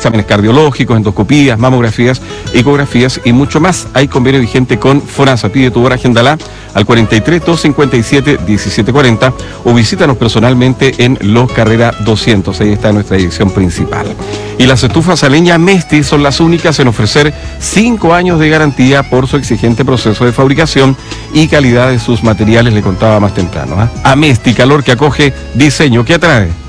exámenes cardiológicos, endoscopías, mamografías, ecografías y mucho más. Hay convenio vigente con FONASA. Pide tu hora, agéndala al 43-257-1740 o visítanos personalmente en Los Carrera 200. Ahí está nuestra dirección principal. Y las estufas a leña Mesti son las únicas en ofrecer 5 años de garantía por su exigente proceso de fabricación y calidad de sus materiales, le contaba más temprano. A Mesti, calor que acoge, diseño que atrae.